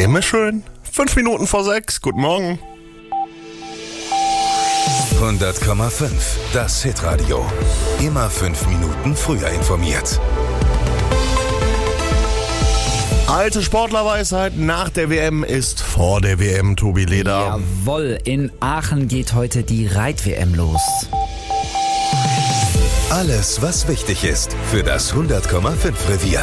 Immer schön. 5 Minuten vor 6. Guten Morgen. 100,5. Das Hitradio. Immer 5 Minuten früher informiert. Alte Sportlerweisheit, nach der WM ist vor der WM, Tobi Leder. Jawohl, in Aachen geht heute die Reit-WM los. Alles, was wichtig ist für das 100,5 Revier.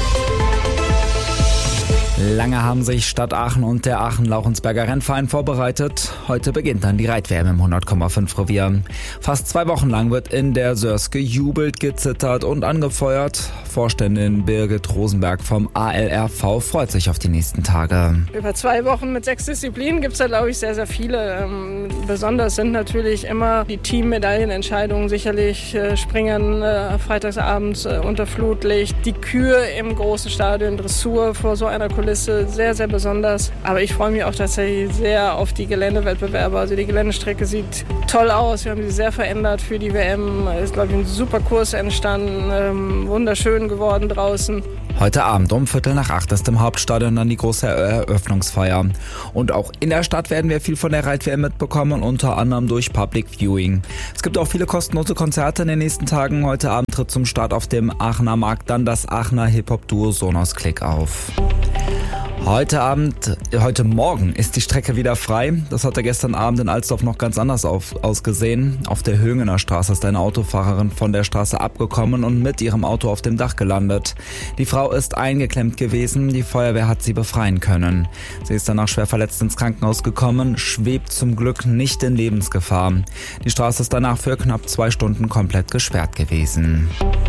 Lange haben sich Stadt Aachen und der Aachen-Lauchensberger Rennverein vorbereitet. Heute beginnt dann die Reit-WM im 100,5 Revier. Fast 2 Wochen lang wird in der Sörs gejubelt, gezittert und angefeuert. Vorständin Birgit Rosenberg vom ALRV freut sich auf die nächsten Tage. Über 2 Wochen mit 6 Disziplinen gibt es da, glaube ich, sehr, sehr viele. Besonders sind natürlich immer die Teammedaillenentscheidungen, sicherlich Springen freitagsabends unter Flutlicht, die Kür im großen Stadion, Dressur vor so einer Kulisse, sehr, sehr besonders. Aber ich freue mich auch tatsächlich sehr auf die Geländewettbewerbe. Also die Geländestrecke sieht toll aus. Wir haben sie sehr verändert für die WM. Es ist, glaube ich, ein super Kurs entstanden, wunderschön geworden draußen. Heute Abend um 7:45 ist im Hauptstadion dann die große Eröffnungsfeier. Und auch in der Stadt werden wir viel von der Reit-WM mitbekommen, unter anderem durch Public Viewing. Es gibt auch viele kostenlose Konzerte in den nächsten Tagen. Heute Abend tritt zum Start auf dem Aachener Markt dann das Aachener Hip-Hop-Duo Sonos Click auf. Heute Morgen ist die Strecke wieder frei. Das hatte gestern Abend in Alsdorf noch ganz anders ausgesehen. Auf der Högener Straße ist eine Autofahrerin von der Straße abgekommen und mit ihrem Auto auf dem Dach gelandet. Die Frau ist eingeklemmt gewesen. Die Feuerwehr hat sie befreien können. Sie ist danach schwer verletzt ins Krankenhaus gekommen, schwebt zum Glück nicht in Lebensgefahr. Die Straße ist danach für knapp 2 Stunden komplett gesperrt gewesen.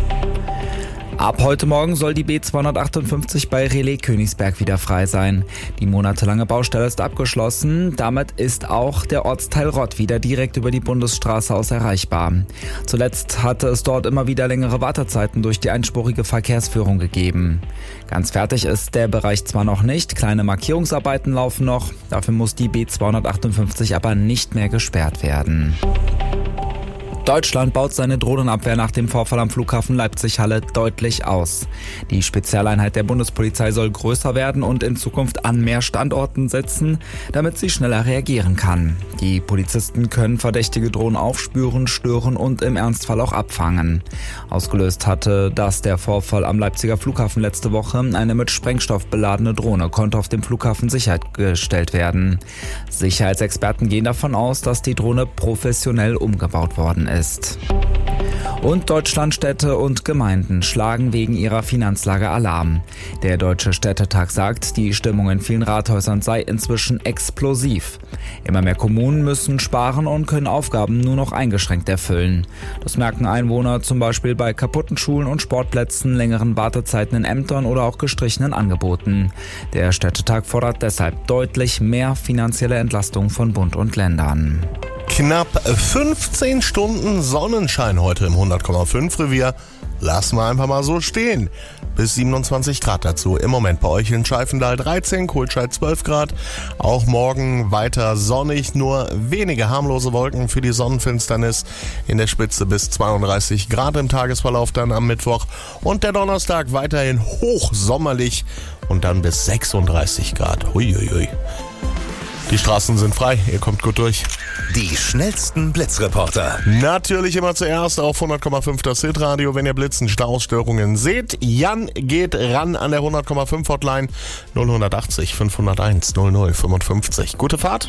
Ab heute Morgen soll die B258 bei Relais Königsberg wieder frei sein. Die monatelange Baustelle ist abgeschlossen. Damit ist auch der Ortsteil Rott wieder direkt über die Bundesstraße aus erreichbar. Zuletzt hatte es dort immer wieder längere Wartezeiten durch die einspurige Verkehrsführung gegeben. Ganz fertig ist der Bereich zwar noch nicht, kleine Markierungsarbeiten laufen noch. Dafür muss die B258 aber nicht mehr gesperrt werden. Deutschland baut seine Drohnenabwehr nach dem Vorfall am Flughafen Leipzig-Halle deutlich aus. Die Spezialeinheit der Bundespolizei soll größer werden und in Zukunft an mehr Standorten setzen, damit sie schneller reagieren kann. Die Polizisten können verdächtige Drohnen aufspüren, stören und im Ernstfall auch abfangen. Ausgelöst hatte das der Vorfall am Leipziger Flughafen letzte Woche. Eine mit Sprengstoff beladene Drohne konnte auf dem Flughafen sichergestellt werden. Sicherheitsexperten gehen davon aus, dass die Drohne professionell umgebaut worden ist. Und Deutschlandstädte und Gemeinden schlagen wegen ihrer Finanzlage Alarm. Der Deutsche Städtetag sagt, die Stimmung in vielen Rathäusern sei inzwischen explosiv. Immer mehr Kommunen müssen sparen und können Aufgaben nur noch eingeschränkt erfüllen. Das merken Einwohner zum Beispiel bei kaputten Schulen und Sportplätzen, längeren Wartezeiten in Ämtern oder auch gestrichenen Angeboten. Der Städtetag fordert deshalb deutlich mehr finanzielle Entlastung von Bund und Ländern. Knapp 15 Stunden Sonnenschein heute im 100,5 Revier. Lassen wir einfach mal so stehen. Bis 27 Grad dazu. Im Moment bei euch in Scheifendal 13, Kohlscheid 12 Grad. Auch morgen weiter sonnig, nur wenige harmlose Wolken für die Sonnenfinsternis. In der Spitze bis 32 Grad im Tagesverlauf dann am Mittwoch. Und der Donnerstag weiterhin hochsommerlich und dann bis 36 Grad. Huiuiui. Die Straßen sind frei, ihr kommt gut durch. Die schnellsten Blitzreporter. Natürlich immer zuerst auf 100,5 das Hitradio, wenn ihr Blitzen, Staustörungen seht. Jan geht ran an der 100,5 Hotline 0180 501 0055. Gute Fahrt.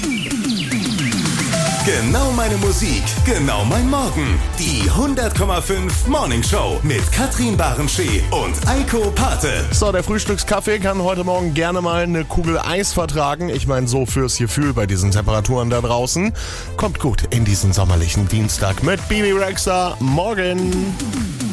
Genau meine Musik, genau mein Morgen. Die 100,5 Morning Show mit Katrin Barenschee und Eiko Pate. So, der Frühstückskaffee kann heute Morgen gerne mal eine Kugel Eis vertragen. Ich meine, so fürs Gefühl bei diesen Temperaturen da draußen. Kommt gut in diesen sommerlichen Dienstag mit Bibi Rexha. Morgen.